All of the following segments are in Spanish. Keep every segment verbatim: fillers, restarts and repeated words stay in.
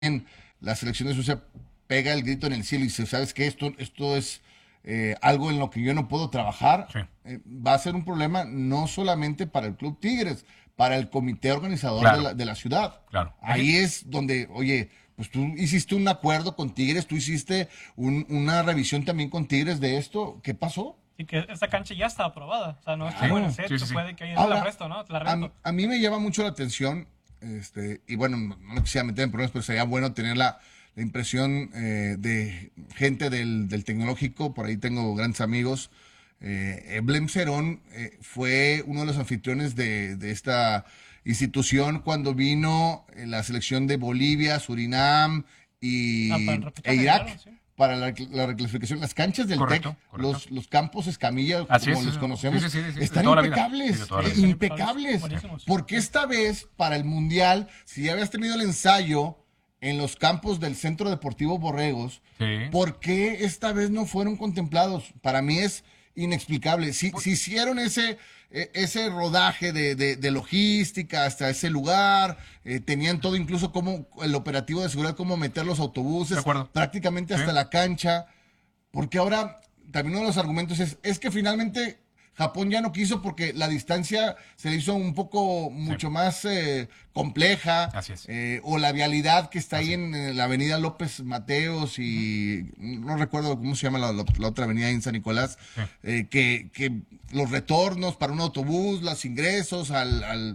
la selección de Suecia pega el grito en el cielo y dice, ¿sabes qué? Esto, esto es eh, algo en lo que yo no puedo trabajar. Sí. Eh, va a ser un problema no solamente para el Club Tigres, para el comité organizador Claro. de, la, de la ciudad. Claro. Ahí es donde, oye, pues tú hiciste un acuerdo con Tigres, tú hiciste un- una revisión también con Tigres de esto. ¿Qué pasó? Y que esta cancha ya está aprobada. O sea, no es Claro. como en el set, Sí, sí, que sí. puede que ahí Ahora, la resto, ¿no? Te la a, rento. a mí me llama mucho la atención, este, y bueno, no, no me quisiera meter en problemas, pero sería bueno tener la, la impresión eh, de gente del, del tecnológico. Por ahí tengo grandes amigos. Eh, Blem Cerón eh, fue uno de los anfitriones de, de esta institución cuando vino eh, la selección de Bolivia, Surinam y, Ah, para el e repechaje, Irak claro, sí. para la, la reclasificación. Las canchas del Correcto, TEC, correcto. los, los campos Escamilla, Así como es, los sí, conocemos, sí, sí, sí, sí, de están toda la vida. impecables, Sí, de toda la eh, vida. impecables. Buenísimos. Porque esta vez, para el Mundial, si ya habías tenido el ensayo en los campos del Centro Deportivo Borregos, Sí. ¿por qué esta vez no fueron contemplados? Para mí es inexplicable. Si, si hicieron ese, eh, ese rodaje de, de- de logística hasta ese lugar, eh, tenían todo, incluso como el operativo de seguridad, cómo meter los autobuses, De acuerdo. prácticamente hasta Sí. la cancha. Porque ahora también uno de los argumentos es, es que finalmente Japón ya no quiso porque la distancia se le hizo un poco mucho más eh, compleja. Así es. eh, o la vialidad que está ahí Así en, eh, la avenida López Mateos y no recuerdo cómo se llama la, la- la otra avenida ahí en San Nicolás, Sí. eh, que, que los retornos para un autobús, los ingresos al... al-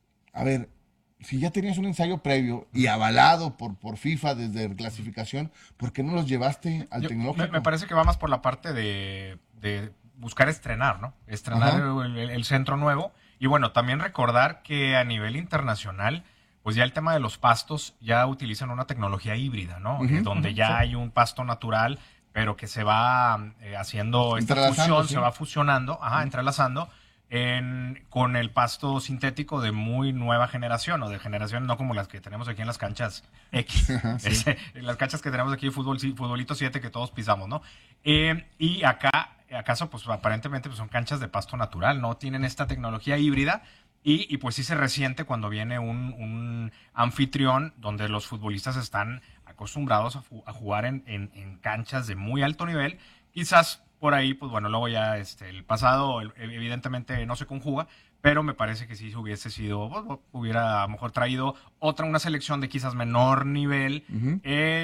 a ver, si ya tenías un ensayo previo y avalado por, por FIFA desde clasificación, ¿por qué no los llevaste al Yo- tecnológico? me, me parece que va más por la parte de, de buscar estrenar, ¿no? Estrenar Ajá. el, el- el centro nuevo. Y bueno, también recordar que a nivel internacional, pues ya el tema de los pastos ya utilizan una tecnología híbrida, ¿no? Ujú, Eh, donde ujú, ya sí. hay un pasto natural, pero que se va eh, haciendo esta Entrelazando, fusión, sí. se va fusionando, ajá, entrelazando. En, con el pasto sintético de muy nueva generación o de generación no como las que tenemos aquí en las canchas X, Ajá, sí. Ese, las canchas que tenemos aquí de fútbol, sí, futbolito siete que todos pisamos, ¿no? Eh, y acá, acaso, pues aparentemente pues, son canchas de pasto natural, no tienen esta tecnología híbrida y, y pues sí se resiente cuando viene un, un anfitrión donde los futbolistas están acostumbrados a, fu- a jugar en, en- en canchas de muy alto nivel, quizás por ahí, pues bueno, luego ya este, el pasado el- evidentemente no se conjuga, pero me parece que si hubiese sido, pues, hubiera a lo mejor traído otra, una selección de quizás menor nivel Ujú.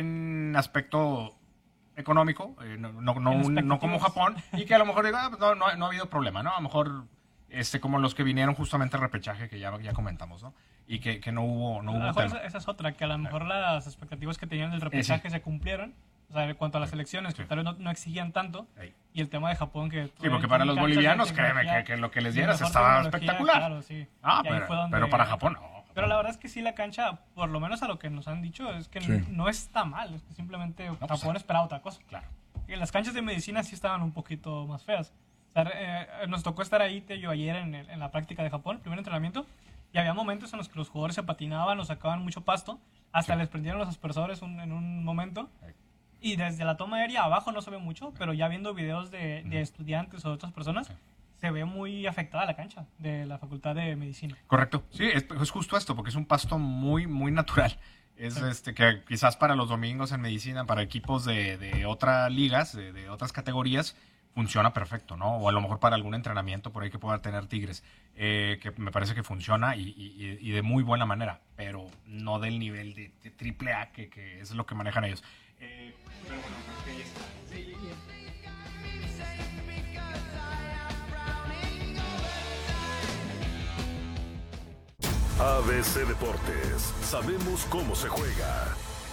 en aspecto económico, eh, no, no, no, En un- no como expectativas. Japón, y que a lo mejor diga, ah, pues, no, no, no ha habido problema, ¿no? A lo mejor este, como los que vinieron justamente al repechaje que ya, ya comentamos, ¿no? Y que, que no hubo, no A lo hubo mejor tema. esa, esa es otra, que a lo mejor las expectativas que tenían del repechaje se cumplieron. O sea, en cuanto a las selecciones, que Sí. tal vez no, no exigían tanto. Ahí. Y el tema de Japón, que... Sí, porque para los bolivianos, créeme que, que lo que les dieras estaba espectacular. Claro, sí. Ah, Y ahí pero, fue donde- pero para Japón no. Pero la verdad es que sí, la cancha, por lo menos a lo que nos han dicho, es que Sí. n- no está mal. Es que simplemente pues, Japón esperaba otra cosa. Claro. Y las canchas de medicina sí estaban un poquito más feas. O sea, eh, nos tocó estar ahí, Tello, ayer en, el- en la práctica de Japón, primer entrenamiento, y había momentos en los que los jugadores se patinaban o sacaban mucho pasto, hasta Sí. les prendieron los aspersores un- en un momento. Ahí. Y desde la toma aérea abajo no se ve mucho, pero ya viendo videos de, de estudiantes o de otras personas, Sí. se ve muy afectada la cancha de la Facultad de Medicina. Correcto. Sí, es, es justo esto, porque es un pasto muy, muy natural. Es este que quizás para los domingos en medicina, para equipos de, de otras ligas, de, de otras categorías, funciona perfecto, ¿no? O a lo mejor para algún entrenamiento por ahí que pueda tener Tigres, eh, que me parece que funciona y, y- y de muy buena manera, pero no del nivel de, de triple A que, que es lo que manejan ellos. Eh, pero bueno, ok, ya está. Sí, A B C Deportes, sabemos cómo se juega.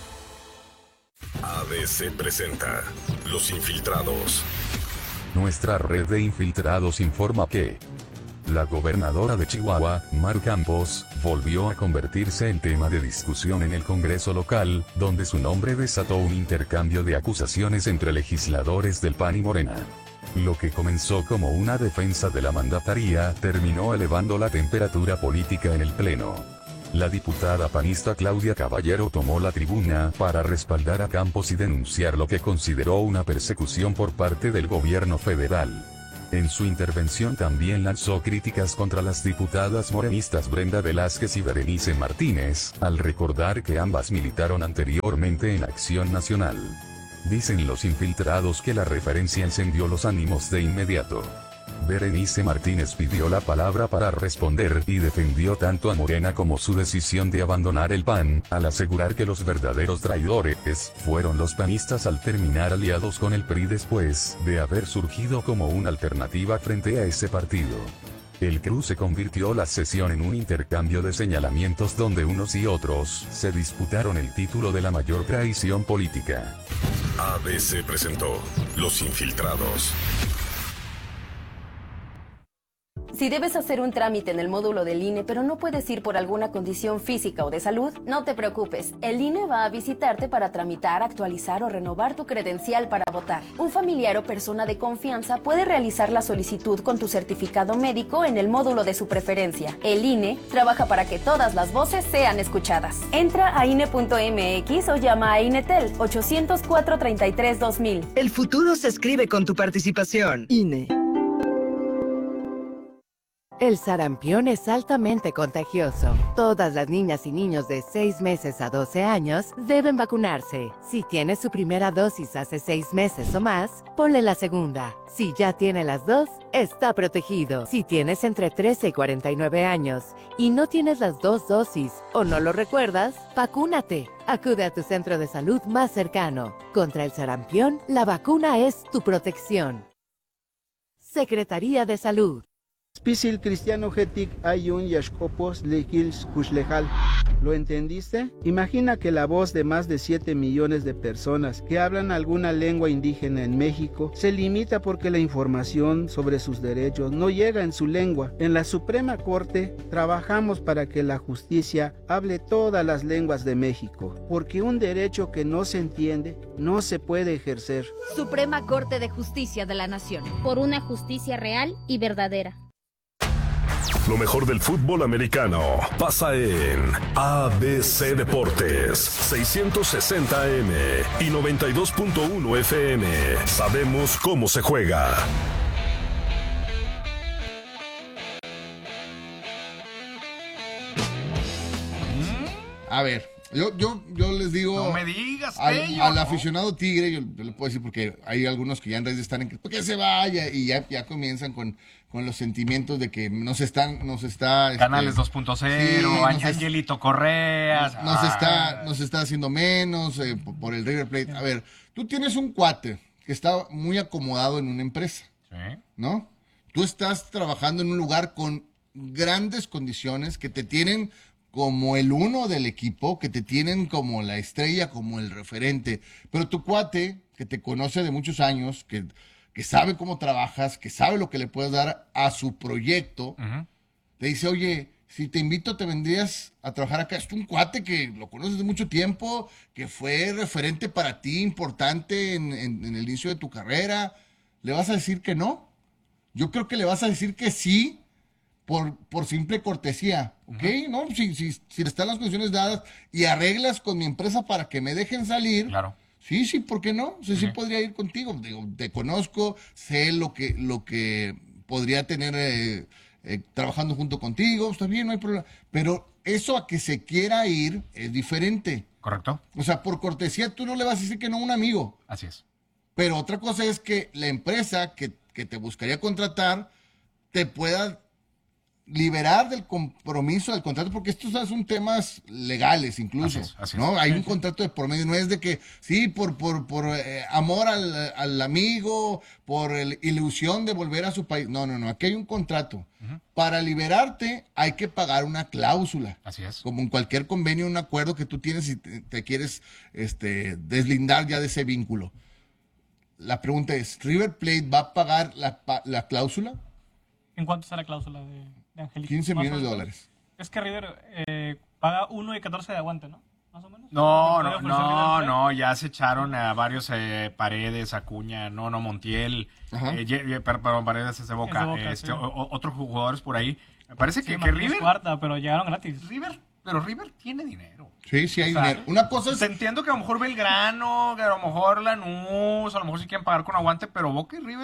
A B C presenta Los Infiltrados. Nuestra red de infiltrados informa que la gobernadora de Chihuahua, Mar Campos, volvió a convertirse en tema de discusión en el Congreso local, donde su nombre desató un intercambio de acusaciones entre legisladores del P A N y Morena. Lo que comenzó como una defensa de la mandataría terminó elevando la temperatura política en el Pleno. La diputada panista Claudia Caballero tomó la tribuna para respaldar a Campos y denunciar lo que consideró una persecución por parte del gobierno federal. En su intervención también lanzó críticas contra las diputadas morenistas Brenda Velázquez y Berenice Martínez, al recordar que ambas militaron anteriormente en Acción Nacional. Dicen los infiltrados que la referencia encendió los ánimos de inmediato. Berenice Martínez pidió la palabra para responder y defendió tanto a Morena como su decisión de abandonar el P A N, al asegurar que los verdaderos traidores fueron los panistas al terminar aliados con el P R I después de haber surgido como una alternativa frente a ese partido. El cruce convirtió la sesión en un intercambio de señalamientos donde unos y otros se disputaron el título de la mayor traición política. A B C presentó Los Infiltrados. Si debes hacer un trámite en el módulo del I N E, pero no puedes ir por alguna condición física o de salud, no te preocupes. El I N E va a visitarte para tramitar, actualizar o renovar tu credencial para votar. Un familiar o persona de confianza puede realizar la solicitud con tu certificado médico en el módulo de su preferencia. El I N E trabaja para que todas las voces sean escuchadas. Entra a I N E punto M X o llama a INETEL ochocientos cuatro treinta y tres dos mil. El futuro se escribe con tu participación. I N E. El sarampión es altamente contagioso. Todas las niñas y niños de seis meses a doce años deben vacunarse. Si tiene su primera dosis hace seis meses o más, ponle la segunda. Si ya tiene las dos, está protegido. Si tienes entre trece y cuarenta y nueve años y no tienes las dos dosis o no lo recuerdas, vacúnate. Acude a tu centro de salud más cercano. Contra el sarampión, la vacuna es tu protección. Secretaría de Salud. Spisil cristiano getic ayun yashkopos lekils kushlejal. ¿Lo entendiste? Imagina que la voz de más de siete millones de personas que hablan alguna lengua indígena en México se limita porque la información sobre sus derechos no llega en su lengua. En la Suprema Corte trabajamos para que la justicia hable todas las lenguas de México, porque un derecho que no se entiende no se puede ejercer. Suprema Corte de Justicia de la Nación. Por una justicia real y verdadera. Lo mejor del fútbol americano pasa en A B C Deportes, seiscientos sesenta A M y noventa y dos punto uno F M. Sabemos cómo se juega. A ver, yo, yo, yo les digo... No me digas, al, Tello, al ¿no? aficionado tigre, yo, yo le puedo decir porque hay algunos que ya en redes están en que, que se vaya y ya, ya comienzan con, con los sentimientos de que nos están, nos está... Canales este, dos punto cero, sí, nos Angelito Correas. Nos, nos ah. está, nos está haciendo menos eh, por, por el River Plate. A ver, tú tienes un cuate que está muy acomodado en una empresa, Sí. ¿no? Tú estás trabajando en un lugar con grandes condiciones que te tienen como el uno del equipo, que te tienen como la estrella, como el referente. Pero tu cuate, que te conoce de muchos años, que, que sabe cómo trabajas, que sabe lo que le puedes dar a su proyecto, Uh-huh. te dice, oye, si te invito, te vendrías a trabajar acá. Es un cuate que lo conoces de mucho tiempo, que fue referente para ti, importante en, en, en el inicio de tu carrera. ¿Le vas a decir que no? Yo creo que le vas a decir que sí, por, por simple cortesía, ¿ok? Uh-huh. ¿No? Si, si, si están las condiciones dadas y arreglas con mi empresa para que me dejen salir, claro. Sí, sí, ¿por qué no? Sí, sí, Uh-huh. podría ir contigo. Digo, te conozco, sé lo que, lo que podría tener eh, eh, trabajando junto contigo, está bien, no hay problema. Pero eso a que se quiera ir es diferente. Correcto. O sea, por cortesía tú no le vas a decir que no a un amigo. Así es. Pero otra cosa es que la empresa que, que te buscaría contratar te pueda liberar del compromiso del contrato, porque estos son temas legales incluso, así es, así ¿no? es. Hay un contrato de por medio, no es de que, sí, por, por, por eh, amor al, al amigo, por el, ilusión de volver a su país. No, no, no, aquí hay un contrato. Uh-huh. Para liberarte hay que pagar una cláusula. Así es. Como en cualquier convenio, un acuerdo que tú tienes y te, te quieres este, deslindar ya de ese vínculo. La pregunta es, ¿River Plate va a pagar la, la cláusula? ¿En cuánto está la cláusula de, de Angelito? quince millones de dólares. Es que River eh, paga uno y catorce de aguante, ¿no? Más o menos. No, no, no, no, ya se echaron a varios eh, Paredes, Acuña, no, no, Montiel, eh, eh, perdón, Paredes es de Boca, es de Boca este, sí. o, o, otros jugadores por ahí. Me parece que, sí, que River... cuarta, pero llegaron gratis. River, pero River tiene dinero. Sí, sí hay o sea, dinero. Una cosa es... Te entiendo que a lo mejor Belgrano, que a lo mejor Lanús, a lo mejor sí quieren pagar con aguante, pero Boca y River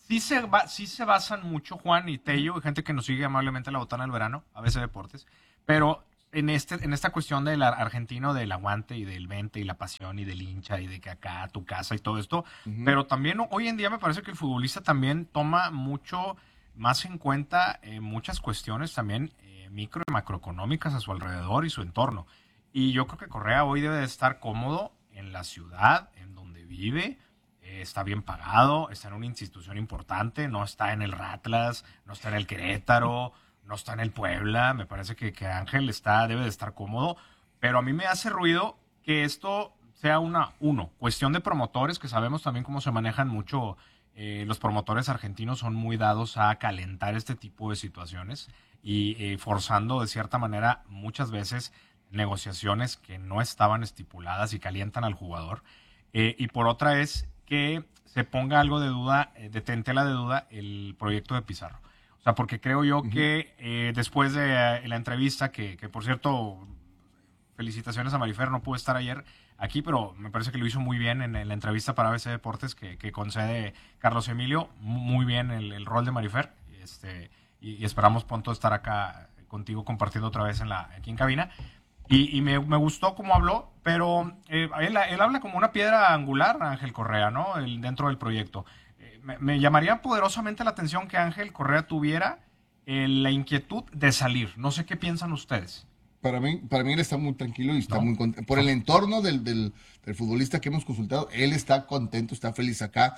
sí se, va, sí se basan mucho, Juan y Tello, y gente que nos sigue amablemente La Botana del Verano, A B C Deportes, pero en este en esta cuestión del argentino, del aguante y del vente y la pasión y del hincha y de que acá tu casa y todo esto, uh-huh. Pero también hoy en día me parece que el futbolista también toma mucho más en cuenta eh, muchas cuestiones también eh, micro y macroeconómicas a su alrededor y su entorno. Y yo creo que Correa hoy debe de estar cómodo en la ciudad, en donde vive, eh, está bien pagado, está en una institución importante, no está en el Ratlas, no está en el Querétaro, no está en el Puebla. Me parece que, que Ángel está, debe de estar cómodo, pero a mí me hace ruido que esto sea una, uno, cuestión de promotores, que sabemos también cómo se manejan mucho. Eh, los promotores argentinos son muy dados a calentar este tipo de situaciones y eh, forzando de cierta manera muchas veces negociaciones que no estaban estipuladas y calientan al jugador. Eh, y por otra es que se ponga algo de duda, eh, de tentela de duda, el proyecto de Pizarro. O sea, porque creo yo uh-huh. que eh, después de eh, la entrevista, que, que por cierto, felicitaciones a Marifer, no pudo estar ayer aquí, pero me parece que lo hizo muy bien en, en la entrevista para A B C Deportes que, que concede Carlos Emilio, muy bien el, el rol de Marifer, este, y, y esperamos pronto estar acá contigo compartiendo otra vez en la, aquí en cabina. Y, y me, me gustó cómo habló, pero eh, él, él habla como una piedra angular, Ángel Correa, ¿no? El, dentro del proyecto. Eh, me, me llamaría poderosamente la atención que Ángel Correa tuviera eh, la inquietud de salir. No sé qué piensan ustedes. Para mí, para mí él está muy tranquilo y está no. muy contento. Por el entorno del, del, del futbolista que hemos consultado, él está contento, está feliz acá.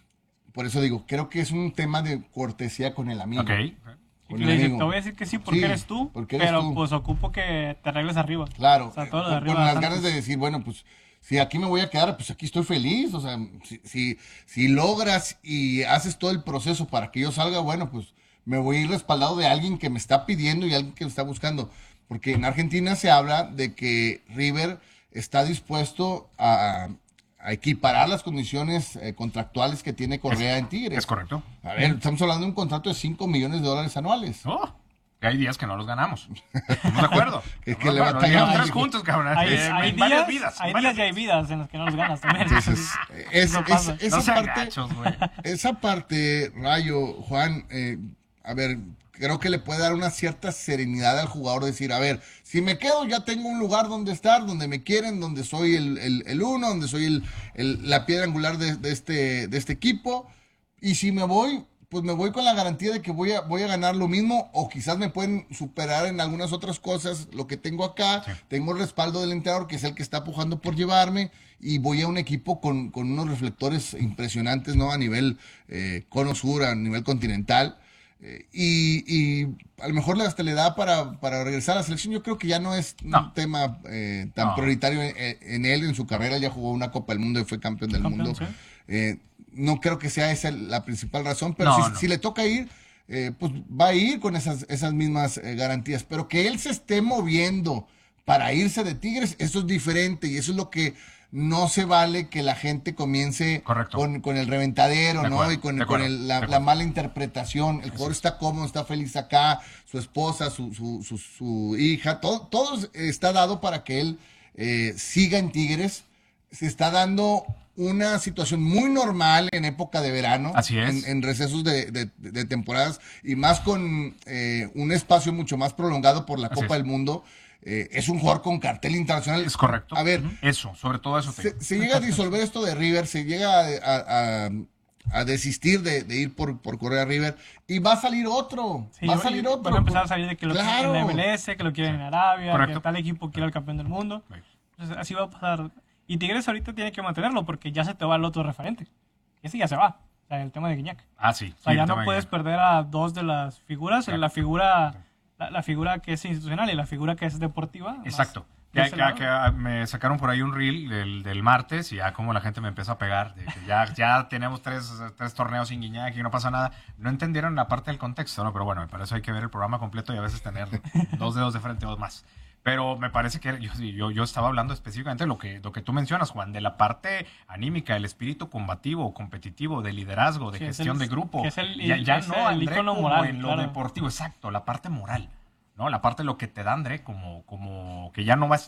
Por eso digo, creo que es un tema de cortesía con el amigo. Okay. Y le dice, te voy a decir que sí porque sí, eres tú, porque eres pero tú. Pues ocupo que te arregles arriba. Claro, o sea, todo con, de arriba con las ganas de decir, bueno, pues si aquí me voy a quedar, pues aquí estoy feliz. O sea, si, si, si logras y haces todo el proceso para que yo salga, bueno, pues me voy a ir respaldado de alguien que me está pidiendo y alguien que me está buscando. Porque en Argentina se habla de que River está dispuesto a, a equiparar las condiciones eh, contractuales que tiene Correa es, en Tigres. Es correcto. A ver, estamos hablando de un contrato de cinco millones de dólares anuales. Oh, que hay días que no los ganamos. ¿Estamos de acuerdo? Es que no, le no, batallamos. tres juntos, cabrón. Hay, eh, hay, en días, varias vidas. hay varias días y hay vidas en las que no los ganas también. Entonces, es, es, es, esa, no parte, gachos, esa parte, Rayo, Juan, eh, a ver, creo que le puede dar una cierta serenidad al jugador, decir, a ver, si me quedo ya tengo un lugar donde estar, donde me quieren, donde soy el, el, el uno, donde soy el, el, la piedra angular de, de, este, de este equipo, y si me voy, pues me voy con la garantía de que voy a, voy a ganar lo mismo, o quizás me pueden superar en algunas otras cosas lo que tengo acá, sí. Tengo el respaldo del entrenador, que es el que está pujando por llevarme, y voy a un equipo con, con unos reflectores impresionantes, ¿no? A nivel eh, cono sur, a nivel continental. Eh, y, y a lo mejor hasta le da para, para regresar a la selección. Yo creo que ya no es no. un tema eh, tan no. prioritario en, en él, en su carrera. Ya jugó una Copa del Mundo y fue campeón del campeón, mundo. ¿Sí? Eh, no creo que sea esa la principal razón, pero no, si, no. si le toca ir, eh, pues va a ir con esas, esas mismas eh, garantías. Pero que él se esté moviendo para irse de Tigres, eso es diferente y eso es lo que no se vale, que la gente comience con, con el reventadero, de ¿no? Acuerdo, y con, con el, la, la mala interpretación. El jugador está cómodo, está feliz acá, su esposa, su, su, su, su hija, todo, todo está dado para que él eh, siga en Tigres. Se está dando una situación muy normal en época de verano. Así es. En, en recesos de, de, de temporadas y más con eh, un espacio mucho más prolongado por la Así Copa es. del Mundo. Eh, es un jugador con cartel internacional. Es correcto. A ver, eso, sobre todo eso. Se, se llega a disolver esto de River, se llega a, a, a, a desistir de, de ir por, por Correa River y va a salir otro. Sí, va a salir otro. Van a empezar a salir de que lo claro. quieren en M L S, que lo quieren en Arabia, correcto. Que tal equipo quiere al campeón del mundo. Entonces, así va a pasar. Y Tigres ahorita tiene que mantenerlo porque ya se te va el otro referente. Ese ya se va. O sea, el tema de Guiñac. Ah, sí. O sea, sí, ya no puedes perder a dos de las figuras. Claro. La figura... La, la figura que es institucional y la figura que es deportiva. Exacto. Que, que, que me sacaron por ahí un reel del, del martes y ya como la gente me empezó a pegar. De que ya, ya tenemos tres, tres torneos sin Guiñac y no pasa nada. No entendieron la parte del contexto, ¿no? Pero bueno, para eso hay que ver el programa completo y a veces tener dos dedos de frente o dos más. Pero me parece que yo, yo, yo estaba hablando específicamente de lo que, lo que tú mencionas, Juan, de la parte anímica, el espíritu combativo, competitivo, de liderazgo, de sí, gestión el, de grupo. Es el, ya ya es no, el André, como moral, en lo claro. deportivo, exacto, la parte moral, ¿no? La parte de lo que te da, André, como, como que ya no va a estar.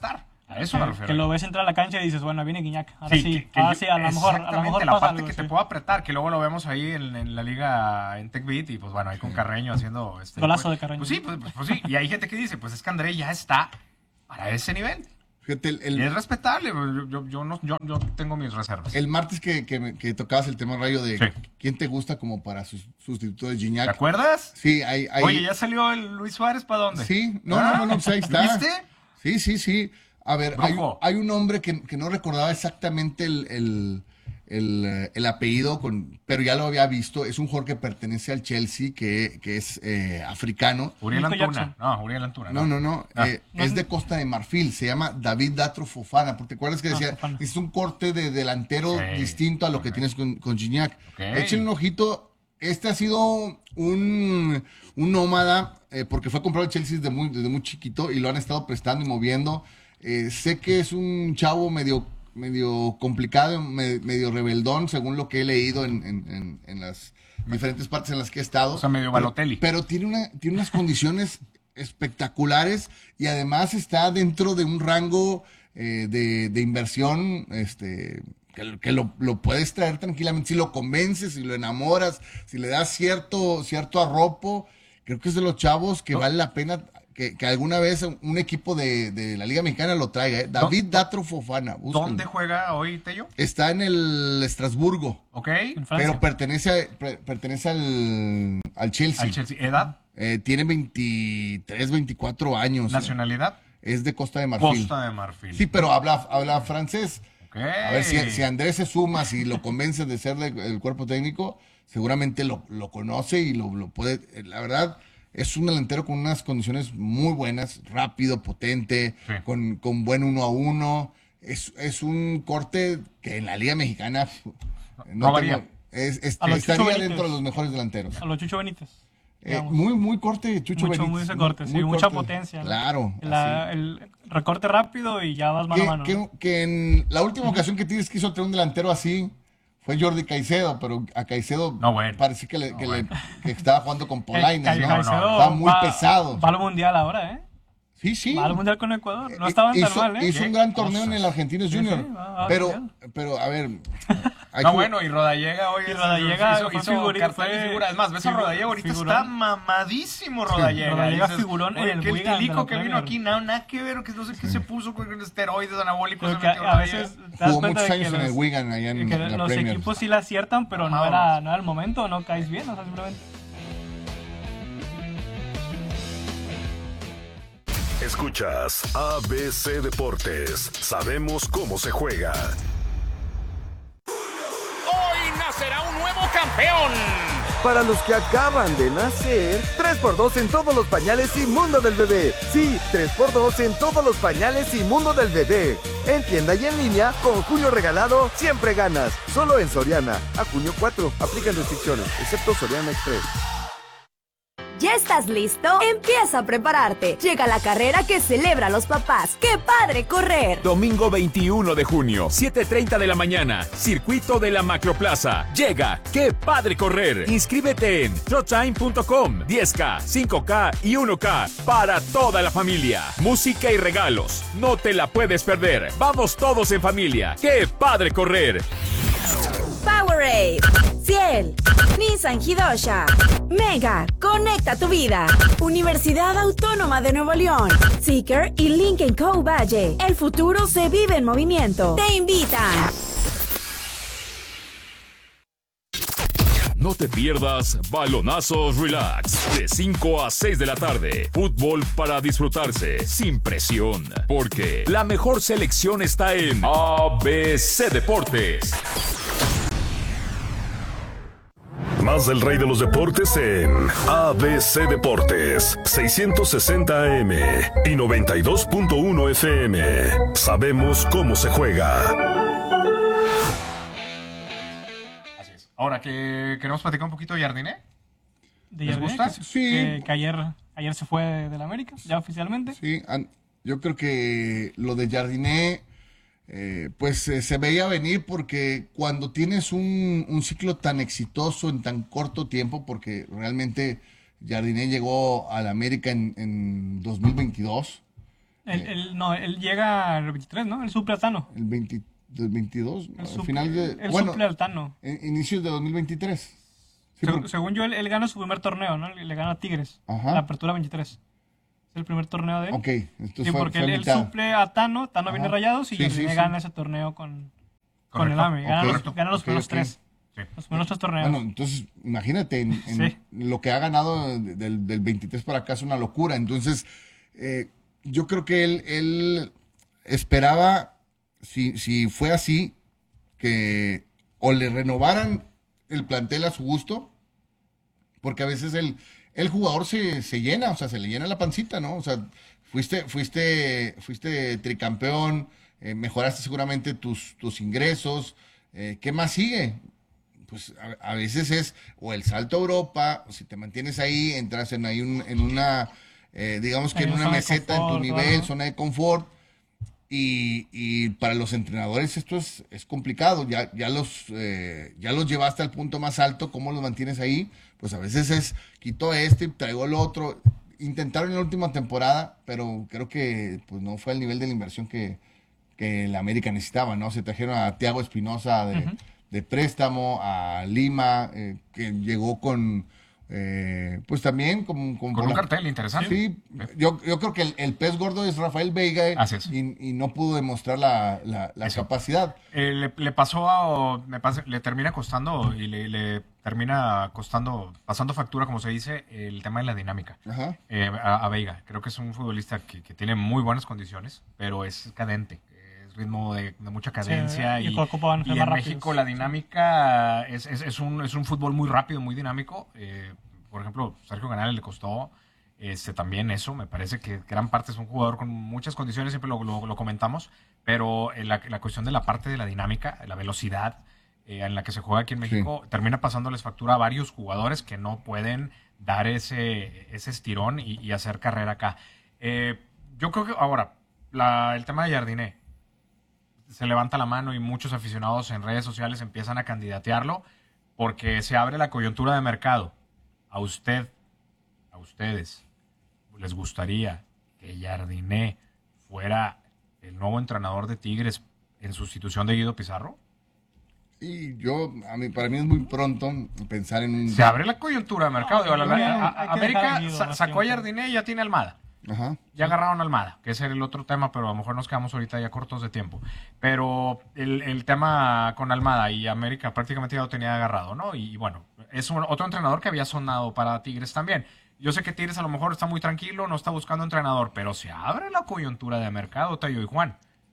A eso me refiero. Que lo ves entrar a la cancha y dices, bueno, viene Guiñac. Ahora sí, sí, que, que ahora yo, sí, a lo mejor, a lo mejor la pasa parte algo, que sí. te puedo apretar, que luego lo vemos ahí en, en la liga en TechBeat y pues bueno, ahí con Carreño haciendo... Este, Golazo pues, de Carreño. Pues sí, pues, pues, pues sí. Y hay gente que dice, pues es que André ya está para ese nivel. Fíjate, el, el, y es respetable, yo, yo, yo, no, yo, yo tengo mis reservas. El martes que, que, que tocabas el tema, Rayo, de sí. quién te gusta como para sus, sustituto de Gignac. ¿Te acuerdas? Sí, hay, hay... Oye, ¿ya salió el Luis Suárez para dónde? Sí, no, ¿Ah? no, no, no, pues ahí está. ¿Viste? Sí, sí, sí. A ver, hay, hay un hombre que, que no recordaba exactamente el, el, el, el apellido, con, pero ya lo había visto. Es un jugador que pertenece al Chelsea, que, que es eh, africano. Uriel Antuna. No, Uriel Antuna. No, no, no. Ah. Eh, es de Costa de Marfil. Se llama David Datro Fofana. Porque te acuerdas que decía, ah, es un corte de delantero sí. distinto a lo que okay. tienes con, con Gignac. Okay. Échenle un ojito. Este ha sido un, un nómada, eh, porque fue comprado el Chelsea desde muy, desde muy chiquito y lo han estado prestando y moviendo. Eh, sé que es un chavo medio, medio complicado, me, medio rebeldón, según lo que he leído en, en, en, en las diferentes partes en las que he estado. O sea, medio Balotelli. Pero, pero tiene, una, tiene unas condiciones espectaculares y además está dentro de un rango eh, de, de inversión este, que, que lo, lo puedes traer tranquilamente. Si lo convences, si lo enamoras, si le das cierto, cierto arropo, creo que es de los chavos que no. vale la pena... Que, que alguna vez un equipo de, de la Liga Mexicana lo traiga. ¿eh? David ¿Dó? Datro Fofana. Búsquenlo. ¿Dónde juega hoy, Tello? Está en el Estrasburgo. Ok. Pero pertenece, a, per, pertenece al, al Chelsea. ¿Al Chelsea? ¿Edad? Eh, tiene veintitrés, veinticuatro años. ¿Nacionalidad? Eh. Es de Costa de Marfil. Costa de Marfil. Sí, pero habla, habla francés. Okay. A ver, si, si Andrés se suma, si lo convence de ser del de, cuerpo técnico, seguramente lo, lo conoce y lo, lo puede... La verdad... Es un delantero con unas condiciones muy buenas, rápido, potente, sí. con, con buen uno a uno. Es, es un corte que en la Liga Mexicana no, no tengo, es, es, estaría dentro de los mejores delanteros. A los Chucho Benítez. Eh, muy, muy corte, Chucho Mucho, Benítez. Muy ese corte, muy, sí, muy mucha corte. potencia. ¿no? Claro. La, el recorte rápido y ya vas mano que, a mano. Que, ¿no? que en la última ocasión que tienes quiso tener un delantero así fue Jordi Caicedo, pero a Caicedo no, bueno. parecía que, le, no, que, bueno. le, que estaba jugando con Polaines, eh, ¿no? Caicedo Estaba muy va, pesado. Va al Mundial ahora, ¿eh? Sí, sí. Va al Mundial con Ecuador. No estaban hizo, tan mal, ¿eh? Hizo un gran torneo en el Argentinos Junior. Sí, sí, va, va pero, pero, a ver... No, bueno, y Rodallega hoy y Rodallega hizo, hizo figura, cartel y figura. Es más, ves a Rodallega ahorita figurón. Está mamadísimo Rodallega. Sí, Rodallega dices, figurón en el que Wigan. El tilico que vino aquí, nada, nada que ver, que no sé qué se puso con esteroides anabólicos. Que a veces te das Jugó cuenta muchos de años que en los, el Wigan, allá en, que en la los Premier. equipos sí la aciertan, pero no era, no era el momento, no caes bien, o sea, simplemente... Escuchas A B C Deportes. Sabemos cómo se juega. Hoy nacerá un nuevo campeón. Para los que acaban de nacer, tres por dos en todos los pañales y mundo del bebé. Sí, tres por dos en todos los pañales y mundo del bebé. En tienda y en línea, con junio regalado, siempre ganas. Solo en Soriana. A junio cuatro, aplican restricciones, excepto Soriana Express. ¿Ya estás listo? Empieza a prepararte. Llega la carrera que celebra a los papás. ¡Qué padre correr! Domingo veintiuno de junio, siete treinta de la mañana, circuito de la Macroplaza. Llega ¡Qué padre correr! Inscríbete en trotime punto com. diez K, cinco K y uno K para toda la familia. Música y regalos. No te la puedes perder. Vamos todos en familia. ¡Qué padre correr! Powerade, Ciel, Nissan Hidosha, Mega, conecta tu vida. Universidad Autónoma de Nuevo León, Seeker y Lincoln Co. Valle. El futuro se vive en movimiento. Te invitan. No te pierdas Balonazos Relax de cinco a seis de la tarde. Fútbol para disfrutarse sin presión, porque la mejor selección está en A B C Deportes. Más del rey de los deportes en A B C Deportes, seiscientos sesenta A M y noventa y dos punto uno F M. Sabemos cómo se juega. Así es. Ahora que queremos platicar un poquito de Jardiné. ¿De ¿Les Jardiné? gusta? Que, Sí. Que, que ayer, ayer se fue del América, ya oficialmente. Sí, yo creo que lo de Jardiné... Eh, pues eh, se veía venir porque cuando tienes un, un ciclo tan exitoso en tan corto tiempo, porque realmente Jardiné llegó a la América en, en dos mil veintidós. El, el, no, él llega al veintitrés, ¿no? El suple a Tano. El veinte, del veintidós, El al suple, final de... el bueno, suple al Tano. Inicios de dos mil veintitrés. Sí, Seg- porque- según yo, él, él gana su primer torneo, ¿no? Le gana a Tigres. Ajá. La apertura veintitrés. Es el primer torneo de él. Ok, entonces Sí, fue- porque fue él, él mitad. suple a Tano, Tano Ajá. viene Rayados y Sí, Jardine sí, sí. gana ese torneo con, con Correcto. el A M E. Gana, Ok. los, gana los Ok, primeros ok. tres. Sí. Los primeros tres torneos. Bueno, entonces, imagínate, en, en Sí. lo que ha ganado del, del veintitrés para acá es una locura. Entonces, eh, yo creo que él, él esperaba, si, si fue así, que o le renovaran el plantel a su gusto, porque a veces el, el jugador se, se llena, o sea, se le llena la pancita, ¿no? O sea, fuiste, fuiste, fuiste tricampeón, eh, mejoraste seguramente tus, tus ingresos, eh, ¿qué más sigue? Pues a, a veces es o el salto a Europa, o si te mantienes ahí, entras en, ahí un- en una, eh, digamos que Hay en una una zona de meseta en tu confort, nivel, ¿no? zona de confort, y, y para los entrenadores esto es, es complicado, ya, ya, los, eh, ya los llevaste al punto más alto, ¿cómo los mantienes ahí? Pues a veces es, quito este y traigo el otro. Intentaron en la última temporada, pero creo que pues no fue el nivel de la inversión que, que la América necesitaba, ¿no? Se trajeron a Thiago Espinosa de, Ujú. de préstamo, a Lima, eh, que llegó con, eh, pues también con, Con un cartel interesante. Sí, yo, yo creo que el, el pez gordo es Rafael Veiga eh, Así es. y, y no pudo demostrar la, la, la Eso. capacidad. Eh, le, le pasó a, me pasa- le termina costando y le, le termina costando, pasando factura, como se dice, el tema de la dinámica. Ajá. Eh, a, a Veiga. Creo que es un futbolista que, que tiene muy buenas condiciones, pero es cadente. Es ritmo de, de mucha cadencia. Sí, y y Coco van a ser y más en rápidos. México la dinámica es, es, es un, es un fútbol muy rápido, muy dinámico. Eh, por ejemplo, Sergio Canales le costó este, también eso. Me parece que gran parte es un jugador con muchas condiciones, siempre lo, lo, lo comentamos, pero eh, la, la cuestión de la parte de la dinámica, la velocidad eh, en la que se juega aquí en México, termina pasándoles factura a varios jugadores que no pueden dar ese, ese estirón y, y hacer carrera acá. Eh, yo creo que ahora, la, el tema de Jardine, se levanta la mano y muchos aficionados en redes sociales empiezan a candidatearlo porque se abre la coyuntura de mercado. A usted, a ustedes, ¿les gustaría que Jardine fuera el nuevo entrenador de Tigres en sustitución de Guido Pizarro? Y yo, a mí, para mí es muy pronto pensar en un... Se abre la coyuntura de mercado. Digo, la- No, la- a- hay que América dejar a Guido sa- más sacó a tiempo. Jardine y ya tiene Almada. Ajá. Ya agarraron a Almada, que ese era el otro tema, pero a lo mejor nos quedamos ahorita ya cortos de tiempo. Pero el, el tema con Almada y América prácticamente ya lo tenía agarrado, ¿no? Y, bueno, es un- otro entrenador que había sonado para Tigres también. Yo sé que Tigres a lo mejor está muy tranquilo, no está buscando entrenador, pero se abre la coyuntura de mercado, Tayo y Juan.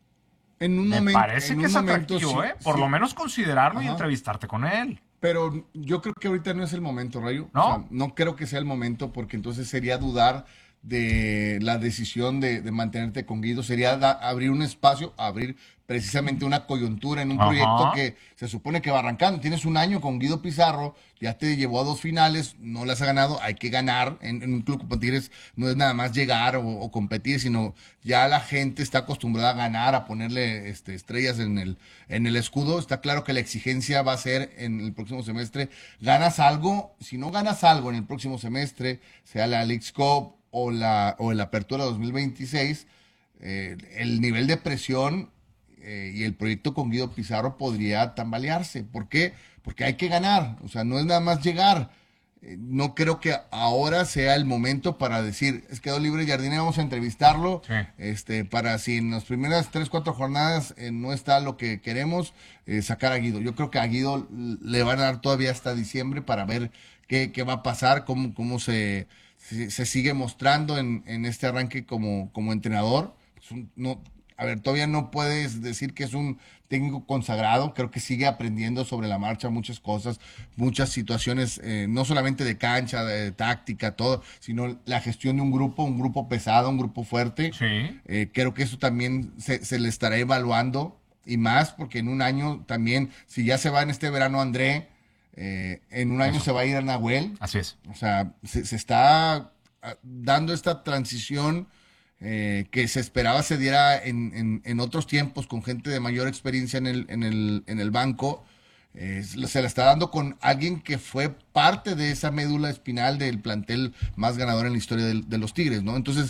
En un Me momento, parece en que un es momento, atractivo, sí, ¿eh? Por sí. lo menos considerarlo y Ajá. entrevistarte con él. Pero yo creo que ahorita no es el momento, Rayo. ¿No? O sea, no creo que sea el momento porque entonces sería dudar de la decisión de, de mantenerte con Guido. Sería da- abrir un espacio, abrir precisamente una coyuntura en un Ajá. proyecto que se supone que va arrancando. Tienes un año con Guido Pizarro, ya te llevó a dos finales, no las ha ganado, hay que ganar. En, en un club como Tigres no es nada más llegar o, o competir, sino ya la gente está acostumbrada a ganar, a ponerle este, estrellas en el, en el escudo. Está claro que la exigencia va a ser en el próximo semestre. Ganas algo, si no ganas algo en el próximo semestre, sea la Leagues Cup o la, o la Apertura dos mil veintiséis, eh, el nivel de presión eh, y el proyecto con Guido Pizarro podría tambalearse. ¿Por qué? Porque hay que ganar, o sea, no es nada más llegar. Eh, no creo que ahora sea el momento para decir, es quedó libre Jardine, vamos a entrevistarlo, Sí. este, para si en las primeras tres, cuatro jornadas eh, no está lo que queremos, eh, sacar a Guido. Yo creo que a Guido le van a dar todavía hasta diciembre para ver qué, qué va a pasar, cómo, cómo se, se, se sigue mostrando en, en este arranque como, como entrenador. Pues un- no, a ver, todavía no puedes decir que es un técnico consagrado, creo que sigue aprendiendo sobre la marcha muchas cosas, muchas situaciones, eh, no solamente de cancha, de táctica, todo, sino la gestión de un grupo, un grupo pesado, un grupo fuerte. Sí. Eh, creo que eso también se, se le estará evaluando y más porque en un año también, si ya se va en este verano André, eh, en un año Eso. se va a ir a Nahuel. Así es. O sea, se, se está ah, dando esta transición eh, que se esperaba se diera en, en, en otros tiempos con gente de mayor experiencia en el, en el, en el banco. Eh, se la está dando con alguien que fue parte de esa médula espinal del plantel más ganador en la historia del- de, los Tigres, ¿no? Entonces,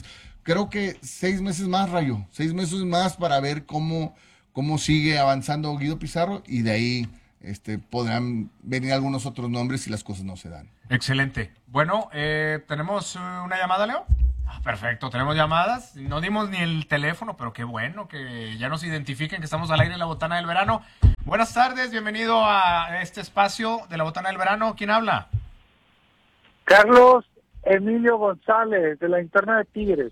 creo que seis meses más, Rayo, seis meses más para ver cómo, cómo sigue avanzando Guido Pizarro y de ahí este, podrán venir algunos otros nombres si las cosas no se dan. Excelente. Bueno, eh, ¿tenemos una llamada, Leo? Ah, perfecto, tenemos llamadas. No dimos ni el teléfono, pero qué bueno que ya nos identifiquen que estamos al aire en la Botana del Verano. Buenas tardes, bienvenido a este espacio de la Botana del Verano. ¿Quién habla? Carlos Emilio González, de la interna de Tigres.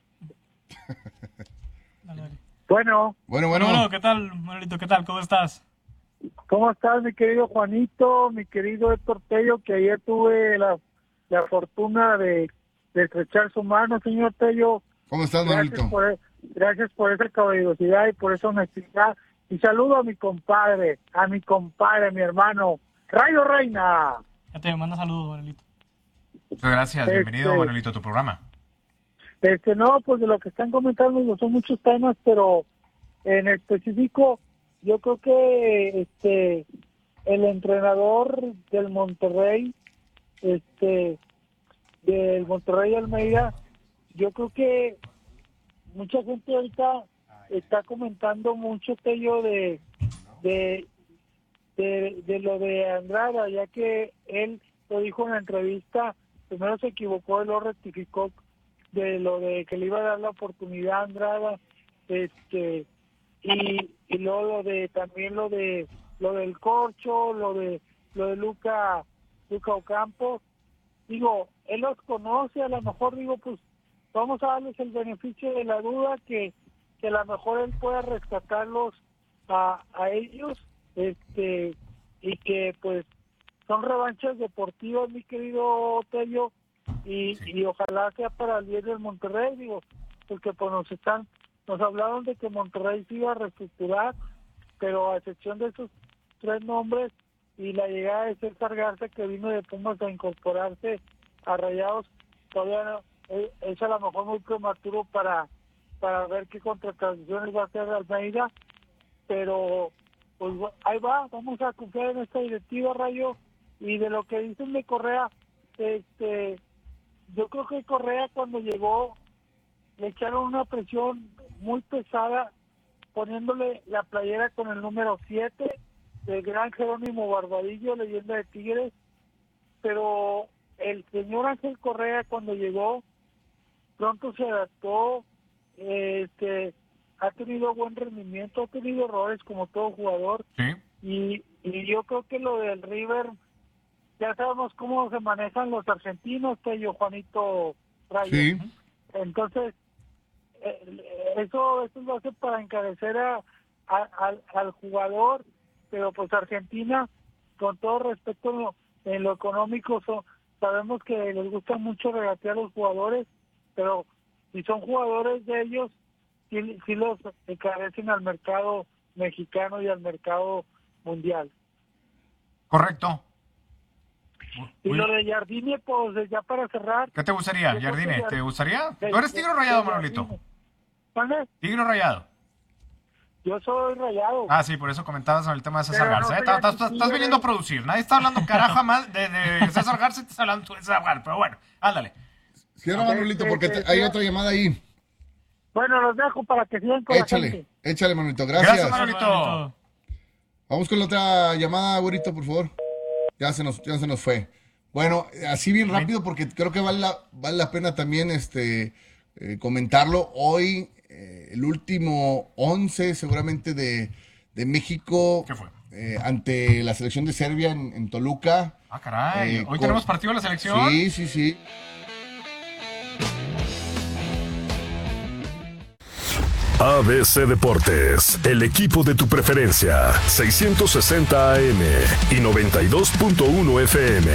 Bueno. Bueno, bueno. Bueno, ¿qué tal, Manuelito? ¿Qué tal? ¿Cómo estás? ¿Cómo estás, mi querido Juanito, mi querido Héctor Tello, que ayer tuve la, la fortuna de, de estrechar su mano, señor Tello? ¿Cómo estás, gracias Manuelito? Por, gracias por esa caballerosidad y por esa honestidad. Y saludo a mi compadre, a mi compadre, a mi hermano, Rayo Reina. Ya te manda saludos, Manuelito. Muchas gracias, Este, bienvenido, Manuelito, a tu programa. Este, no, pues de lo que están comentando no son muchos temas, pero en específico yo creo que este el entrenador del Monterrey, este del Monterrey Almeida, yo creo que mucha gente ahorita está comentando mucho, Tello, de de, de de lo de Andrada, ya que él lo dijo en la entrevista, primero se equivocó y luego rectificó de lo de que le iba a dar la oportunidad a Andrada, este y, y luego lo de también lo de lo del Corcho, lo de lo de Luca Luca Ocampo. Digo, él los conoce, a lo mejor digo, pues vamos a darles el beneficio de la duda, que, que a lo mejor él pueda rescatarlos a, a ellos, este y que pues son revanchas deportivas, mi querido Tello, y, sí. y ojalá sea para el bien del Monterrey, digo, porque pues nos están, nos hablaron de que Monterrey se iba a reestructurar, pero a excepción de esos tres nombres y la llegada de César Garza, que vino de Pumas a incorporarse a Rayados, todavía no, es, es a lo mejor muy prematuro para, para ver qué contrataciones va a hacer Almeida, pero pues ahí va, vamos a confiar en esta directiva, Rayo. Y de lo que dicen de Correa, este, yo creo que Correa cuando llegó le echaron una presión muy pesada poniéndole la playera con el número siete del gran Jerónimo Barbadillo, leyenda de Tigres, pero el señor Ángel Correa cuando llegó pronto se adaptó, este, ha tenido buen rendimiento, ha tenido errores como todo jugador, ¿sí? y, y yo creo que lo del River, ya sabemos cómo se manejan los argentinos, Tello, Juanito, Rayo. Sí. Entonces, eh, eso, eso lo hace para encarecer a, a, al, al jugador, pero pues Argentina, con todo respeto en lo, en lo económico, so, sabemos que les gusta mucho regatear a los jugadores, pero si son jugadores de ellos, sí, sí los encarecen al mercado mexicano y al mercado mundial. Correcto. Y lo de Jardine, pues ya para cerrar. ¿Qué te gustaría, Jardine? ¿Te gustaría? ¿Tú eres tigre o rayado, Manolito? ¿Vale? ¿Tigre o rayado? Yo soy rayado. Ah, sí, por eso comentabas sobre el tema de César Garza. ¿eh? Estás, estás, estás viniendo a producir. Nadie está hablando carajo más de, de César Garza y te está hablando tú de César Garza. Pero bueno, ándale. Cierra, Manolito, porque te, hay otra llamada ahí. Bueno, los dejo para que sigan con échale, la gente. Échale, Manolito. Gracias. Gracias, Manolito. Vamos con la otra llamada, güerito, por favor. Ya se nos, ya se nos fue. Bueno, así bien rápido, porque creo que vale la, vale la pena también este eh, comentarlo. Hoy, eh, el último once seguramente de, de México. ¿Qué fue? Eh, ante la selección de Serbia en, en Toluca. Ah, caray. Eh, Hoy con... tenemos partido de la selección. Sí, sí, sí. A B C Deportes, el equipo de tu preferencia, seiscientos sesenta A M y noventa y dos punto uno F M.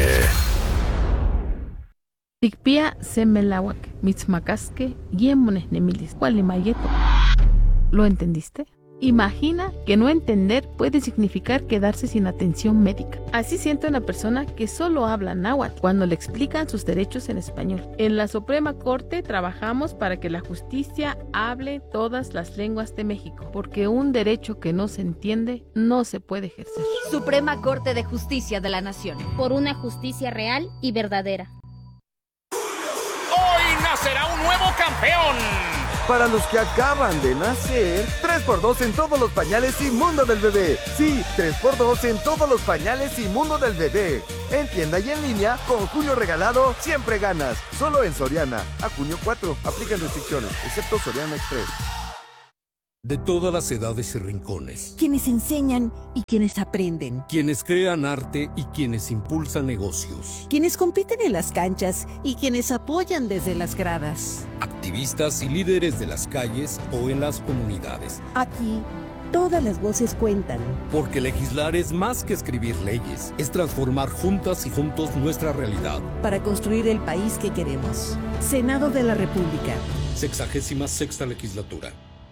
Tikpia semelawak, mitzmakaske, yemones nemilis, mayeto. ¿Lo entendiste? Imagina que no entender puede significar quedarse sin atención médica. Así siente una persona que solo habla náhuatl cuando le explican sus derechos en español. En la Suprema Corte trabajamos para que la justicia hable todas las lenguas de México, porque un derecho que no se entiende no se puede ejercer. Suprema Corte de Justicia de la Nación. Por una justicia real y verdadera. será un nuevo campeón. Para los que acaban de nacer, tres por dos en todos los pañales y mundo del bebé. Sí, tres por dos en todos los pañales y mundo del bebé. En tienda y en línea, con Julio Regalado, siempre ganas. Solo en Soriana. A junio cuatro, aplican restricciones, excepto Soriana Express. De todas las edades y rincones. Quienes enseñan y quienes aprenden. Quienes crean arte y quienes impulsan negocios. Quienes compiten en las canchas y quienes apoyan desde las gradas. Activistas y líderes de las calles o en las comunidades. Aquí, todas las voces cuentan. Porque legislar es más que escribir leyes. Es transformar juntas y juntos nuestra realidad. Para construir el país que queremos. Senado de la República. Sexagésima sexta legislatura.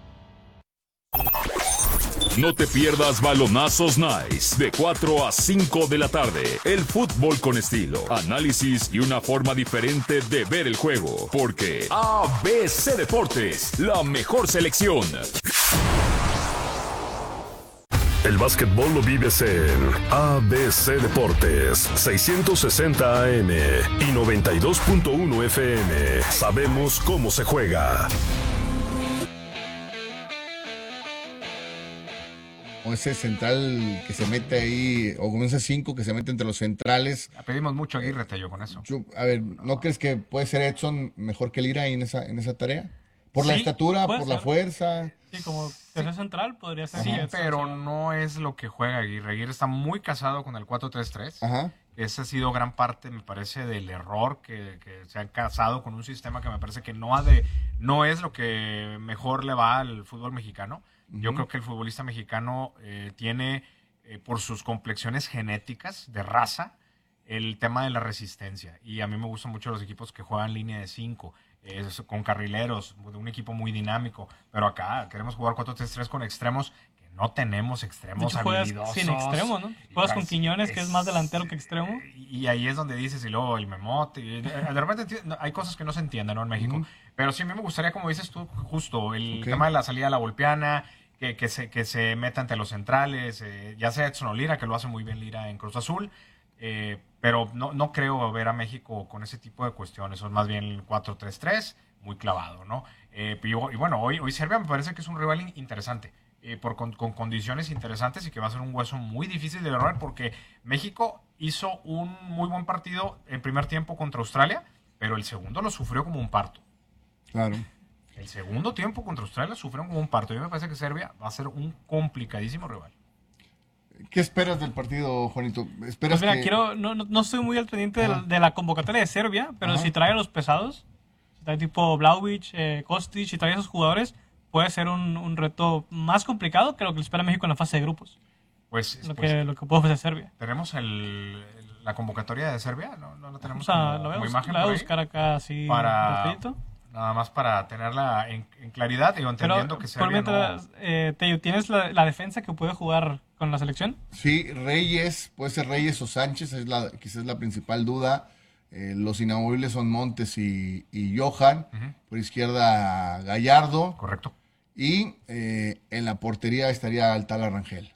No te pierdas Balonazos Nice de cuatro a cinco de la tarde. El fútbol con estilo, análisis y una forma diferente de ver el juego. Porque A B C Deportes, la mejor selección. El básquetbol lo vives en A B C Deportes, seiscientos sesenta A M y noventa y dos punto uno F M. Sabemos cómo se juega. O ese central que se mete ahí, o con ese cinco que se mete entre los centrales. Pedimos mucho a Aguirre, Tello, con eso. Yo, a ver, ¿no crees que puede ser Edson mejor que Lira ahí en esa, en esa tarea? Por Sí, la estatura, por puede la ser. fuerza. Sí, como tercer central podría ser. Sí, Edson, pero sí. no es lo que juega Aguirre. Aguirre está muy casado con el cuatro tres tres. Ajá. Ese ha sido gran parte, me parece, del error que, que se han casado con un sistema que me parece que no ha de, no es lo que mejor le va al fútbol mexicano. Yo Ujú. creo que el futbolista mexicano eh, tiene, eh, por sus complexiones genéticas de raza, el tema de la resistencia. Y a mí me gustan mucho los equipos que juegan línea de cinco, eh, con carrileros, un equipo muy dinámico. Pero acá queremos jugar cuatro tres tres con extremos, que no tenemos De extremos hecho, juegas habilidosos. sin extremo, ¿no? Juegas con Quiñones, que es más delantero que extremo. Y ahí es donde dices, y luego el memote. Y de de repente enti- no, hay cosas que no se entienden, ¿no? En México. Ujú. Pero sí, a mí me gustaría, como dices tú, justo el Ok. tema de la salida a la volpiana, que, que, se, que se meta ante los centrales, eh, ya sea Edson o Lira, que lo hace muy bien Lira en Cruz Azul. Eh, pero no, no creo ver a México con ese tipo de cuestiones. Son más bien el cuatro tres tres, muy clavado, ¿no? Eh, y, y bueno, hoy, hoy Serbia me parece que es un rival in- interesante. Eh, por, con, con condiciones interesantes y que va a ser un hueso muy difícil de derrotar porque México hizo un muy buen partido en primer tiempo contra Australia, pero el segundo lo sufrió como un parto. Claro. El segundo tiempo contra Australia sufrió como un parto. Y me parece que Serbia va a ser un complicadísimo rival. ¿Qué esperas del partido, Juanito? ¿Esperas Pues mira, que... quiero, no, no, no estoy muy al pendiente Ajá. de, de la convocatoria de Serbia, pero Ajá. si trae a los pesados, si trae tipo Vlahovic, eh, Kostic, si trae a esos jugadores, puede ser un, un reto más complicado que lo que le espera a México en la fase de grupos. Pues, Lo pues, que, lo que puede ofrecer Serbia. tenemos el, la convocatoria de Serbia, no, no la tenemos Vamos a, como, lo voy a como bus- imagen la voy a por ahí? buscar acá así para rapidito. nada más para tenerla en, en claridad, digo, entendiendo Pero que por Serbia mientras, no... eh, Tello, ¿tienes la, la defensa que puede jugar con la selección? Sí, Reyes, puede ser Reyes o Sánchez, es la, quizás la principal duda. Eh, los inamovibles son Montes y, y Johan. Ujú. Por izquierda, Gallardo. Correcto. Y eh, en la portería estaría Altala Rangel.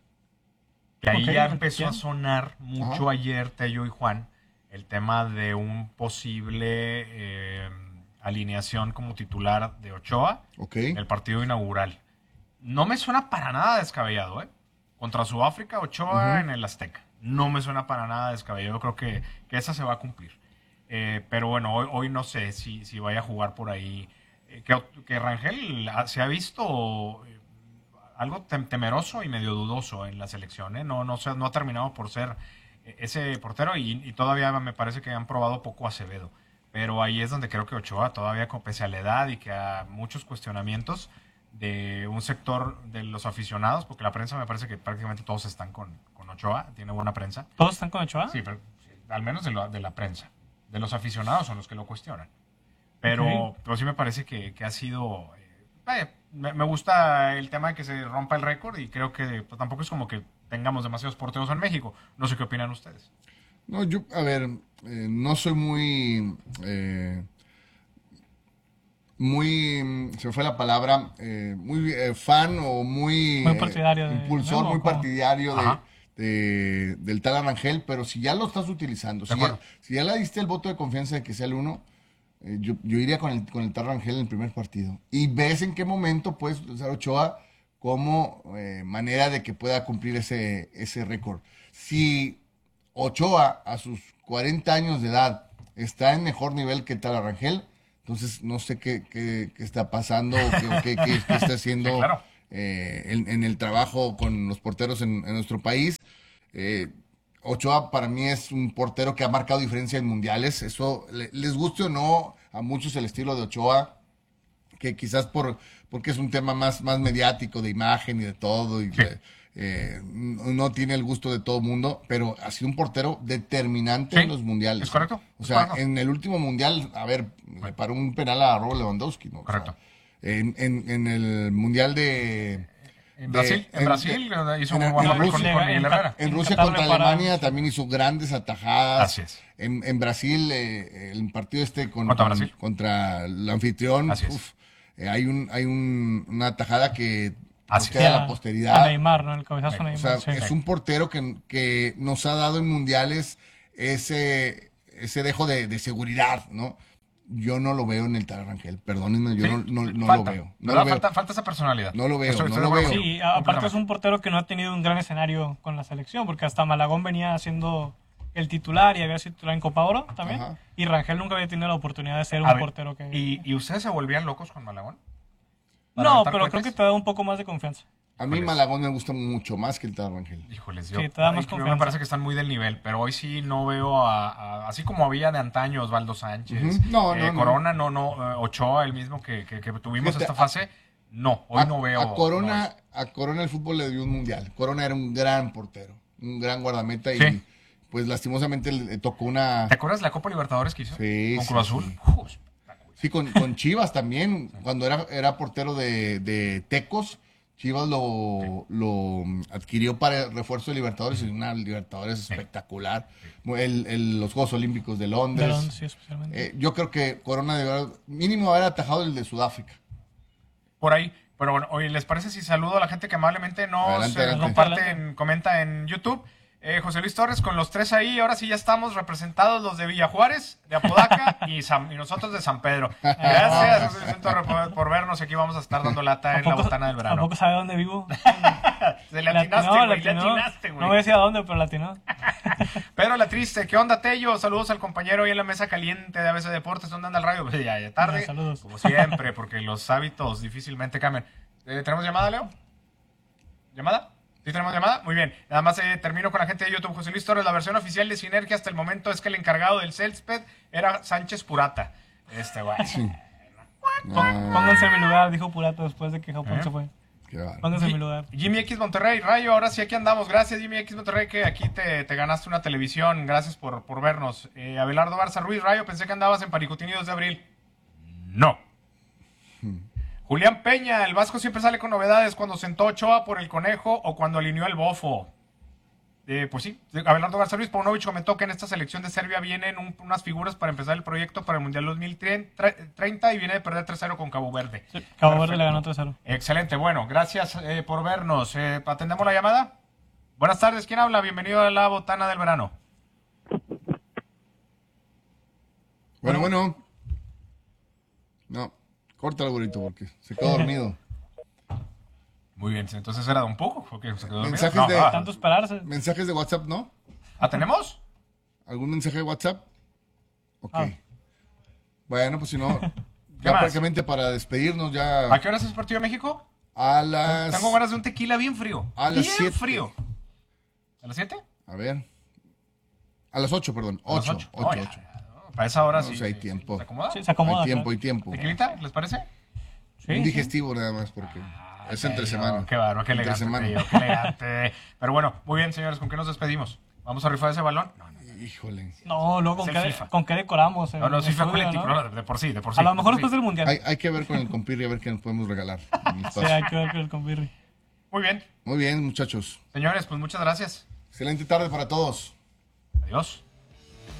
Que ahí Ok, ya empezó bien. a sonar mucho Ajá. ayer, Tello y Juan, el tema de un posible eh, alineación como titular de Ochoa Ok. en el partido inaugural. No me suena para nada descabellado, ¿eh? Contra Sudáfrica, Ochoa Ujú. en el Azteca. No me suena para nada descabellado. Yo creo que, que esa se va a cumplir. Eh, pero bueno, hoy, hoy no sé si, si vaya a jugar por ahí. Eh, que, que Rangel ha- se ha visto eh, algo tem- temeroso y medio dudoso en la selección. ¿eh? No, no, se- no ha terminado por ser eh, ese portero y, y todavía me parece que han probado poco a Acevedo. Pero ahí es donde creo que Ochoa, todavía con pese a la edad y que a muchos cuestionamientos de un sector de los aficionados, porque la prensa me parece que prácticamente todos están con, con Ochoa, tiene buena prensa. ¿Todos están con Ochoa? Sí, pero, sí, al menos de, lo- de la prensa. De los aficionados son los que lo cuestionan. Pero, Ok. pero sí me parece que, que ha sido... eh, vaya, me, me gusta el tema de que se rompa el récord y creo que pues, tampoco es como que tengamos demasiados porteros en México. No sé qué opinan ustedes. No, yo, a ver, eh, no soy muy... eh, muy, mm, se me fue la palabra, eh, muy eh, fan o muy... Muy eh, partidario de- impulsor, ¿no? muy ¿O cómo? partidario de, Ajá. de- del tal Arangel, pero si ya lo estás utilizando, De si ya, acuerdo. si ya le diste el voto de confianza de que sea el uno, Eh, yo, yo iría con el, con el Tata Rangel en el primer partido. Y ves en qué momento puedes utilizar Ochoa como eh, manera de que pueda cumplir ese, ese récord. Si Ochoa a sus cuarenta años de edad está en mejor nivel que Tata Rangel, entonces no sé qué, qué, qué está pasando o qué, qué, qué, qué está haciendo sí, claro. eh, en, en el trabajo con los porteros en, en nuestro país. Eh, Ochoa para mí es un portero que ha marcado diferencia en mundiales. Eso, les guste o no a muchos el estilo de Ochoa, que quizás por porque es un tema más, más mediático, de imagen y de todo, y sí. que, eh, no tiene el gusto de todo el mundo, pero ha sido un portero determinante sí, en los mundiales. ¿Es correcto? O sea, correcto. En el último mundial, a ver, le paró un penal a Robert Lewandowski, ¿no? Correcto. O sea, en, en, en el mundial de... En Brasil, de, en, en Brasil de, hizo en, un buen papel con, con Miguel Herrera. En, en Rusia contra Alemania también hizo grandes atajadas. Así es. En, en Brasil, eh, el partido este con, contra, con, Brasil. contra el anfitrión, Así uf, eh, hay un hay un, una atajada que Así queda a la posteridad. A Neymar, ¿no? El cabezazo a Neymar. O sea, sí. es un portero que, que nos ha dado en mundiales ese, ese dejo de, de seguridad, ¿no? Yo no lo veo en el Tata Rangel, perdónenme, yo sí, no, no, no falta, lo veo. No lo lo falta, veo. falta esa personalidad. No lo veo, estoy, no estoy lo veo. Sí, aparte es un portero que no ha tenido un gran escenario con la selección, porque hasta Malagón venía haciendo el titular y había sido titular en Copa Oro también. Ajá. Y Rangel nunca había tenido la oportunidad de ser un ver, portero que... ¿y, ¿Y ustedes se volvían locos con Malagón? No, pero cohetes? creo que te da un poco más de confianza. A mí Malagón me gusta mucho más que el Tata Rangel. Híjoles, yo, sí, te da más ay, confianza. Me parece que están muy del nivel, pero hoy sí no veo a, a así como había de antaño Osvaldo Sánchez, uh-huh. no, eh, no, Corona, no, no, no Ochoa, el mismo que, que, que tuvimos Fíjate, esta fase, no, hoy a, no veo. A Corona, no. a Corona el fútbol le dio un mundial. Corona era un gran portero, un gran guardameta y sí. pues lastimosamente le tocó una... ¿Te acuerdas la Copa Libertadores que hizo? Sí, con sí, Cruz Azul. Sí, Uf, sí con, con Chivas también, cuando era, era portero de, de Tecos. Chivas lo, lo adquirió para el refuerzo de Libertadores y una Libertadores sí. espectacular. El, el, los Juegos Olímpicos de Londres. De Londres sí, especialmente. Eh, yo creo que Corona debe mínimo haber atajado el de Sudáfrica. Por ahí. Pero bueno, oye, ¿les parece si saludo a la gente que amablemente nos adelante, eh, adelante. comparte, en, comenta en YouTube? Eh, José Luis Torres, con los tres ahí, ahora sí ya estamos representados los de Villa Juárez, de Apodaca y, San, y nosotros de San Pedro. Gracias, José Luis Torres, por, por vernos. Aquí vamos a estar dando lata en la botana del verano. ¿Tampoco sabe dónde vivo? Se le atinaste, güey, le atinaste, güey. No me decía dónde, pero latinó. Pedro La Triste, ¿qué onda, Tello? Saludos al compañero ahí en la mesa caliente de A B C Deportes. ¿Dónde anda el radio? Pues ya, ya tarde. Ya, saludos. Como siempre, porque los hábitos difícilmente cambian. Eh, ¿Tenemos llamada, Leo? ¿Llamada? ¿Sí tenemos llamada? Muy bien. Nada más eh, termino con la gente de YouTube. José Luis Torres, la versión oficial de Sinergia hasta el momento es que el encargado del Césped era Sánchez Purata. Este güey. Sí. Pónganse en mi lugar, dijo Purata después de que Japón ¿Eh? se fue. Pónganse en mi lugar. Jimmy X Monterrey, Rayo, ahora sí aquí andamos. Gracias, Jimmy X Monterrey, que aquí te, te ganaste una televisión. Gracias por, por vernos. Eh, Abelardo Barza Ruiz, Rayo, pensé que andabas en Paricutín y dos de abril. No. Hmm. Julián Peña, el Vasco siempre sale con novedades cuando sentó Ochoa por el conejo o cuando alineó el bofo. Eh, pues sí, Abelardo Garza Ruiz Paunovic comentó que en esta selección de Serbia vienen un, unas figuras para empezar el proyecto para el Mundial dos mil treinta y viene de perder tres cero con Cabo Verde. Sí, Cabo Perfecto. Verde le ganó tres cero. Excelente, bueno, gracias eh, por vernos. Eh, ¿Atendemos la llamada? Buenas tardes, ¿quién habla? Bienvenido a la botana del verano. Bueno, bueno. No. Córtalo, burrito, porque se quedó dormido. Muy bien, entonces era de un poco. Porque se quedó mensajes no, de ah, tanto esperarse. Mensajes de WhatsApp, ¿no? ¿Ah, tenemos? ¿Algún mensaje de WhatsApp? Ok. Ah. Bueno, pues si no, ya más? prácticamente para despedirnos ya. ¿A qué hora es el partido de México? A las. Tengo ganas de un tequila bien frío. A las bien siete. frío. ¿A las siete? A ver. A las ocho, perdón. ocho. ocho, oh, ocho. Para esa hora no, sí. O sea, hay tiempo. ¿Se acomoda? Sí, se acomoda. Hay tiempo, claro. hay tiempo. ¿Tequilita? ¿Les parece? Sí, un digestivo sí. nada más, porque ah, es entre semana. Qué bárbaro, qué elegante. Semana. Tío, qué elegante. Pero bueno, muy bien, señores, ¿con qué nos despedimos? ¿Vamos a rifar ese balón? No, no, no. Híjole. No, luego con, qué, con qué decoramos. No, no, sí fue colectivo, ¿no? de por sí, de por sí. A lo mejor después sí. del Mundial. Hay, hay que ver con el compirri a ver qué nos podemos regalar. Sí, hay que ver con el compirri. Muy bien. Muy bien, muchachos. Señores, pues muchas gracias. Excelente tarde para todos. Adiós.